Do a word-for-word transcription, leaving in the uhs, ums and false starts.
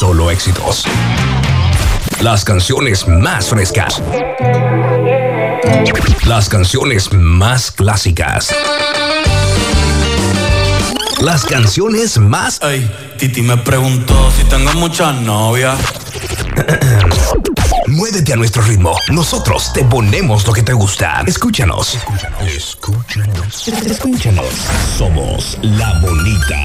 solo éxitos. Las canciones más frescas. Las canciones más clásicas. Las canciones más... Ay, Titi me preguntó si tengo muchas novias. Muévete a nuestro ritmo. Nosotros te ponemos lo que te gusta. Escúchanos. Escúchanos. Escúchanos. Somos La Bonita.